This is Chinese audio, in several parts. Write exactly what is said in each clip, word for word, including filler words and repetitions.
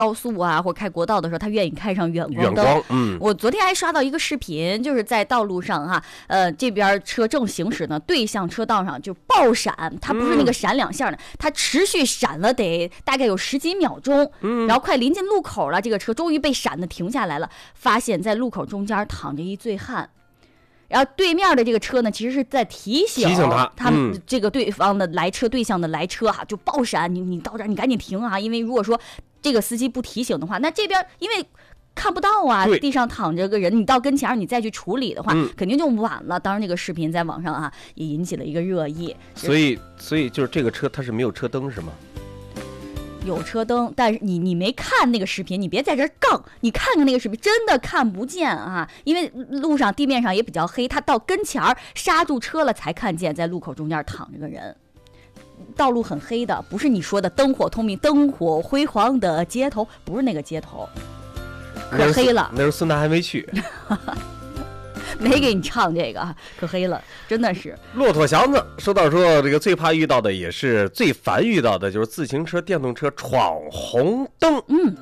高速啊，或者开国道的时候，他愿意开上远光灯。 远光，嗯， 我昨天还刷到一个视频，就是在道路上哈、啊，呃，这边车正行驶呢，对向车道上就爆闪，它不是那个闪两下的，嗯、它持续闪了得大概有十几秒钟，嗯，然后快临近路口了，这个车终于被闪的停下来了，发现在路口中间躺着一醉汉。然后对面的这个车呢，其实是在提醒提醒他， 他们这个对方的来车对向的来车哈、啊，就爆闪，你你到这儿你赶紧停啊，因为如果说这个司机不提醒的话，那这边因为看不到啊，地上躺着个人，你到跟前你再去处理的话，嗯、肯定就晚了。当然，这个视频在网上啊也引起了一个热议。 所以，所以就是这个车它是没有车灯是吗？ 有车灯，但是你你没看那个视频，你别在这儿杠，你看看那个视频，真的看不见啊！因为路上地面上也比较黑，他到跟前儿刹住车了才看见，在路口中间躺着个人。道路很黑的，不是你说的灯火通明、灯火辉煌的街头，不是那个街头，可黑了。 那时候孙楠还没去。 没给你唱这个，可黑了，真的是。 骆驼祥子说到说这个最怕遇到的也是最烦遇到的，就是自行车、电动车闯红灯， 嗯，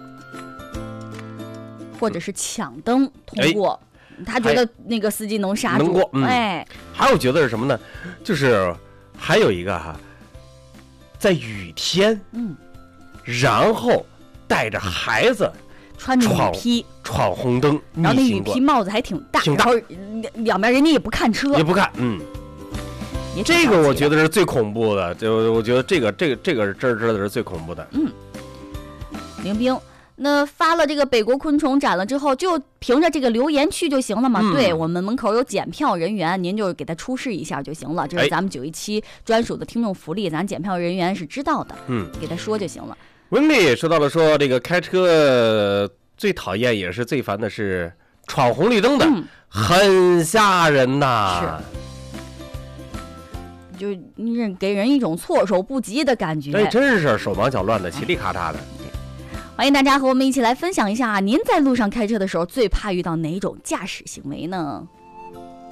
或者是抢灯通过，哎、他觉得那个司机能刹住， 能过，嗯、 哎。 还有觉得是什么呢？就是还有一个哈，在雨天，嗯，然后带着孩子。 穿着雨披闯红灯， 然后那雨披帽子还挺大， 挺大， 然后两边人家也不看车， 也不看，嗯，这个我觉得是最恐怖的，就我觉得这个这个这个这这是最恐怖的。 嗯，林冰，那发了这个北国昆虫展了之后，就凭着这个留言去就行了嘛？嗯、对我们门口有检票人员，您就给他出示一下就行了，这是咱们九一七专属的听众福利，咱检票人员是知道的，嗯，给他说就行了。 温丽也说到了，说这个开车最讨厌也是最烦的是闯红绿灯的，嗯、很吓人呐。 是，就你给人一种措手不及的感觉。 哎，真是手忙脚乱的，嘁哩咔嚓的。 欢迎大家和我们一起来分享一下，您在路上开车的时候最怕遇到哪种驾驶行为呢？